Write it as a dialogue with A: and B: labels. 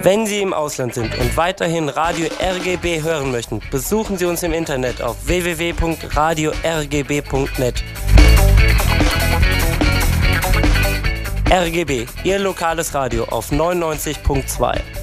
A: Wenn Sie im Ausland sind und weiterhin Radio RGB hören möchten, besuchen Sie uns im Internet auf www.radiorgb.net. RGB, Ihr lokales Radio auf 99.2.